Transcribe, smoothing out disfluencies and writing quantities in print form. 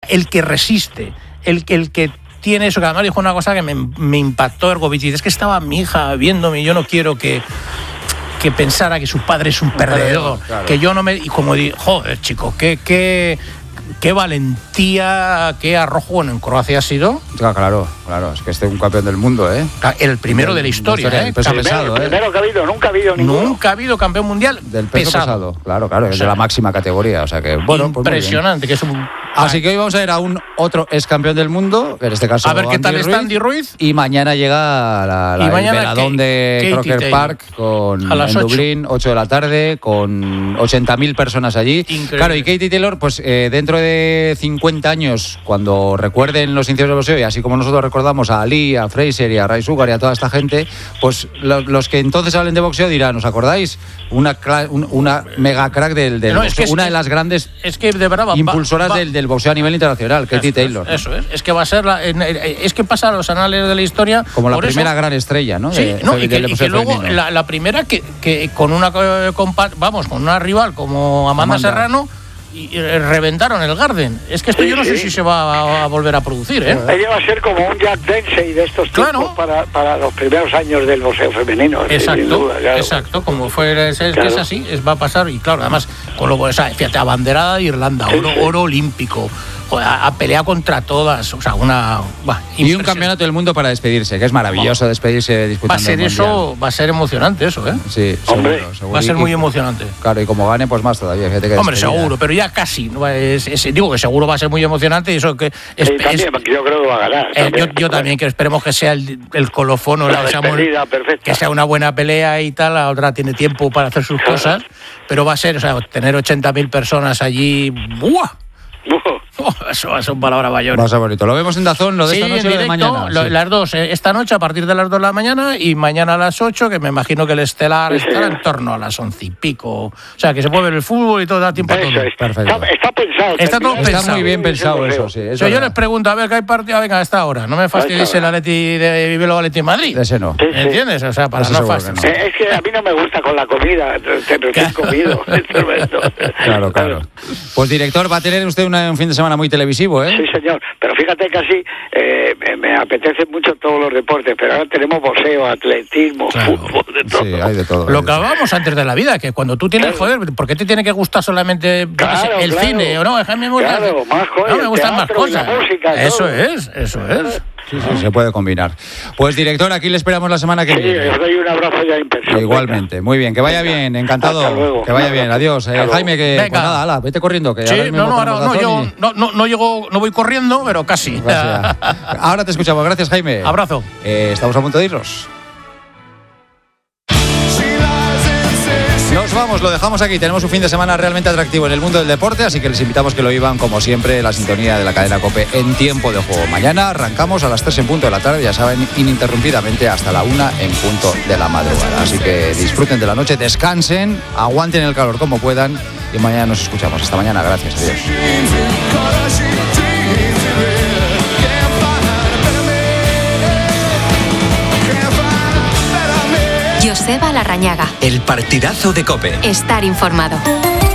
el que resiste, el que tiene eso, que además dijo una cosa que me impactó Ergovic, es que estaba mi hija viéndome y yo no quiero que pensara que su padre es un perdedor, claro. Que yo no me... Y como digo, joder, chico, qué valentía, qué arrojo. Bueno, en Croacia ha sido... Claro, es que este es un campeón del mundo, ¿eh? El primero de la historia, ¿eh? El peso pesado, el primero que ha habido, nunca ha habido ninguno. Nunca ha habido campeón mundial del peso pesado. Claro, es de la máxima categoría, o sea que, bueno, impresionante, pues que es un... Así que hoy vamos a ver a un otro ex campeón del mundo, que en este caso a ver qué tal está Andy Ruiz. Y mañana llega el veladón de Croker Park en Dublín, 8 de la tarde, con 80.000 personas allí. Increíble. Claro, y Katie Taylor, pues dentro de 50 años, cuando recuerden los inicios del boxeo, y así como nosotros recordamos a Ali, a Fraser y a Ray Sugar y a toda esta gente, pues los que entonces hablen de boxeo dirán, ¿os acordáis? Una mega crack del boxeo, una de las grandes impulsoras del boxeo a nivel internacional, Katie Taylor. Eso es que va a ser es que pasa a los anales de la historia como la primera gran estrella, ¿no? Sí, y que luego la primera que con una rival como Amanda Serrano y reventaron el Garden. Es que esto yo no sé si se va a volver a producir, ¿eh? Ella va a ser como un Jack Dempsey de estos tiempos para los primeros años del boxeo femenino. Exacto, sin duda, claro. Exacto, como fue, es así, va a pasar, y claro, además, con lo, fíjate, abanderada de Irlanda, oro olímpico, a pelear contra todas, o sea, y un campeonato del mundo para despedirse, que es maravilloso despedirse disputando va a ser emocionante eso, ¿eh? Sí, seguro. Va a ser muy emocionante. Claro, y como gane, pues más todavía. Hombre, seguro, pero ya casi, digo que seguro va a ser muy emocionante, y eso que también, yo creo que va a ganar. Yo también, que esperemos que sea el colofón, que sea una buena pelea y tal. La otra tiene tiempo para hacer sus cosas, pero va a ser, tener 80.000 personas allí, ¡buah! Eso va a ser un palabra mayor. Va a ser bonito. Lo vemos en DAZN, lo de esta noche y de mañana. Las dos, esta noche a partir de las 2 de la mañana y mañana a las 8, que me imagino que el estelar estará en torno a las 11 y pico. O sea, que se puede ver el fútbol y todo, da tiempo a todo. Perfecto. Está pensado. Está todo pensado. Está muy bien pensado eso, sí. Eso yo les pregunto, a ver, ¿qué hay partido? Venga, a esta hora. No me fastidies el Atleti de Bilbao, Atleti Madrid. Ese no. ¿Entiendes? O sea, para no fastidiar. Es que a mí no me gusta con la comida. Te recién comido. Claro. Pues, director, va a tener usted un fin de semana muy televisivo, ¿eh? Sí, señor, pero fíjate que así me apetecen mucho todos los deportes, pero ahora tenemos boxeo, atletismo, fútbol, de todo. Sí, hay de todo. Lo que hablábamos antes de la vida, que cuando tú tienes, ¿por qué te tiene que gustar solamente el cine? O no, me gusta, me gustan más cosas. Música, eso es. Sí, se puede combinar. Pues, director, aquí le esperamos la semana que viene. Sí, os doy un abrazo ya impresionante. Igualmente, muy bien, que vaya bien, encantado. Hasta luego. Que vaya bien, adiós. Jaime, que pues nada, ala, vete corriendo. Que sí, no voy corriendo, pero casi. Ahora te escuchamos, gracias, Jaime. Abrazo. Estamos a punto de irnos. Nos vamos, lo dejamos aquí. Tenemos un fin de semana realmente atractivo en el mundo del deporte, así que les invitamos que lo vivan, como siempre, la sintonía de la cadena COPE en tiempo de juego. Mañana arrancamos a las 3 en punto de la tarde, ya saben, ininterrumpidamente hasta la 1 en punto de la madrugada. Así que disfruten de la noche, descansen, aguanten el calor como puedan y mañana nos escuchamos. Hasta mañana, gracias, adiós. Joseba Larrañaga. El partidazo de COPE. Estar informado.